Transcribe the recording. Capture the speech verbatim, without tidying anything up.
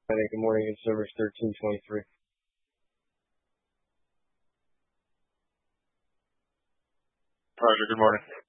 Good morning. It's service thirteen twenty-three. Roger, good morning.